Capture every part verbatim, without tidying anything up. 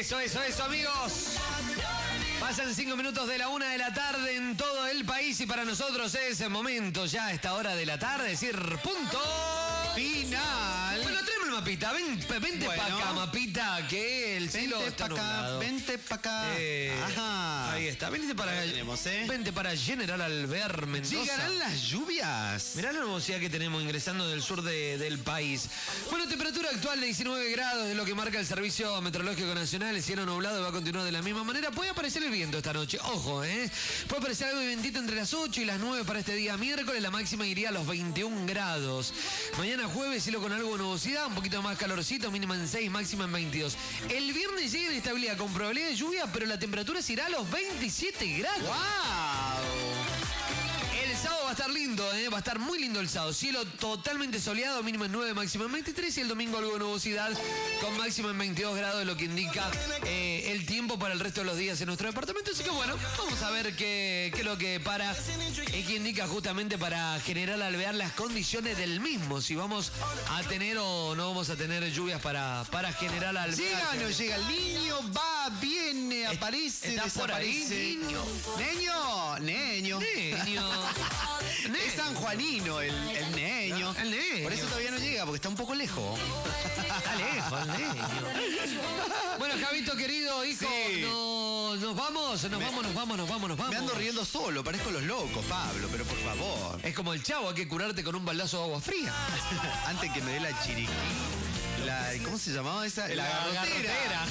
Eso, eso, eso, amigos. Pasan cinco minutos de la una de la tarde en todo el país y para nosotros es el momento ya a esta hora de la tarde, decir punto final. Bueno, tráeme el mapita, ven, vente Bueno. para acá, mapita, que el cielo Vente está para acá, nublado. vente para acá. Eh, Ajá. Ahí está, vente para, Ahí tenemos, ¿eh? vente para General Alvear, Mendoza. ¿Llegarán las lluvias? Mirá la nubosidad que tenemos ingresando del sur de- del país. Bueno, temperatura actual de diecinueve grados, es lo que marca el Servicio Meteorológico Nacional. El cielo nublado va a continuar de la misma manera. Puede aparecer el viento esta noche, ojo, ¿eh? Puede aparecer algo de vientito entre las ocho y las nueve para este día miércoles. La máxima iría a los veintiún grados. Mañana jueves, cielo con algo de nubosidad, un poquito más calorcito, mínima en seis, máxima en veintidós. El viernes llega inestabilidad con probabilidad de lluvia, pero la temperatura se irá a los veintisiete grados. ¡Wow! El sábado va a estar lindo, ¿eh? Va a estar muy lindo el sábado. Cielo totalmente soleado, mínima en nueve, máxima en veintitrés. Y el domingo algo de nubosidad con máxima en veintidós grados, lo que indica eh, el tiempo para el resto de los días en nuestro departamento. Así que bueno, vamos a ver qué, qué es lo que para, y qué indica justamente para General Alvear las condiciones del mismo. Si vamos a tener o no vamos a tener lluvias para, para General Alvear. ¿Llega o no llega el niño? Va, viene, aparece, ¿Está por ahí, desaparece. niño? Neño, neño. Niño. Es sanjuanino el, el neño. El neño. Por eso todavía no llega, porque está un poco lejos. Está lejos, el niño. Bueno, Javito, querido hijo, Sí. no, nos vamos, nos Me- vamos, nos vamos, nos vamos, nos vamos. Me ando riendo solo, parezco los locos, Pablo, pero por favor. Es como el chavo, hay que curarte con un baldazo de agua fría. Antes que me dé la chiriquí. La, ¿Cómo se llamaba esa? La, garrotera.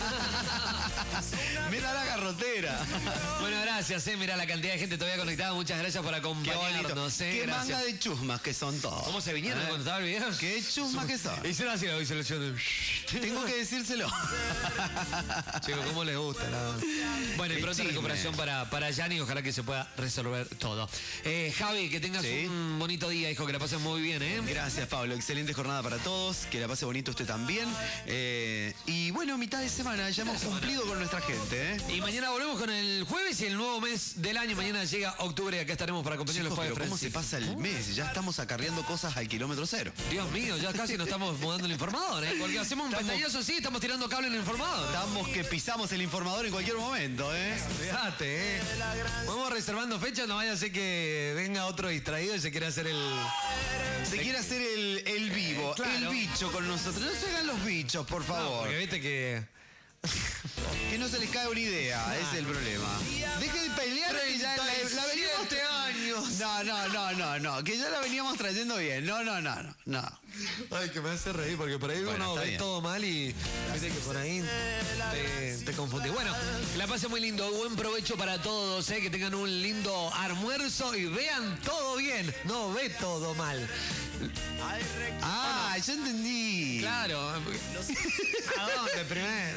Me da la garrotera. Bueno, gracias, eh. Mirá la cantidad de gente todavía conectada. Muchas gracias por Qué bonito. acompañarnos, eh. Qué Gracias. manga de chusmas que son todos. ¿Cómo se vinieron ¿Eh? cuando estaba el video? Qué chusmas que son. Hicieron así la visualización de... Tengo que decírselo. Chicos, ¿cómo les gusta? No? Bueno, y Qué pronta chisme. recuperación para, para Yanni. Ojalá que se pueda resolver todo. Eh, Javi, que tengas Sí. un bonito día, hijo. Que la pases muy bien, ¿eh? Gracias, Pablo. Excelente jornada para todos. Que la pase bonito usted también. Eh, y bueno, mitad de semana. Ya hemos cumplido con nuestra gente, ¿eh? Y mañana volvemos con el jueves y el nuevo mes del año. Mañana llega octubre y acá estaremos para acompañar los Chicos, jueves. pero ¿cómo se pasa el mes? Ya estamos acarreando cosas al kilómetro cero. Dios mío, ya casi nos estamos mudando el informador, ¿eh? Porque hacemos un Estamos- pantallazo así, estamos tirando cable en el informador. Estamos que pisamos el informador en cualquier momento, ¿eh? Fíjate, ¿eh? Vamos reservando fechas, no vaya a ser que venga otro distraído y se quiera hacer el... Se quiere hacer el, el vivo, Claro. el bicho con nosotros. No se hagan los bichos, por No, favor. porque viste que... Que no se les cae una idea, ese es el problema. Deje de pelear que ya la, la veníamos treinta y siete años. No, no, no, no, no, que ya la veníamos trayendo bien. No, no, no, no, no. Ay, que me hace reír, porque por ahí Bueno, uno está ve bien. todo mal y viste que por ahí te, te confundís. Bueno, que la pase muy lindo, buen provecho para todos, ¿eh? Que tengan un lindo almuerzo y vean todo bien, no ve todo mal. Ah, ya entendí. Claro. ¿A dónde primero?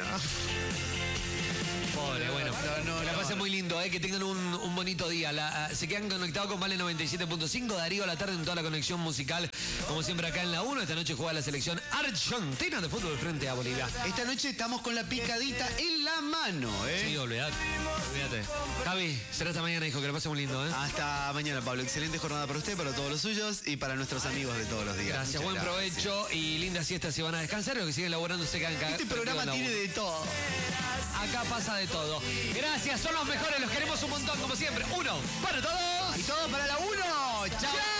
Pobre, bueno. No, no, que la no. pasen muy lindo, ¿eh? Que tengan un, un bonito día. La- ah, se quedan conectados con Vale noventa y siete punto cinco. Darío a la tarde en toda la conexión musical. Como siempre acá en la uno. Esta noche juega la selección argentina de fútbol frente a Bolivia. Esta noche estamos con la picadita en la mano, Sí, ¿eh? olvidate. Olvídate. Javi, será esta mañana, hijo. Que la pase muy lindo, ¿eh? Hasta mañana, Pablo. Excelente jornada para usted, para todos los suyos y para nuestros amigos de todos los días. Gracias, Muchas buen gracias. provecho y linda siesta si van a descansar. Los que siguen laburando se quedan cagados. Este programa tiene de todo. Acá pasa de todo. Gracias, son los mejores, los queremos un montón, como siempre. Uno para todos. Y todo para la uno. ¡Chao!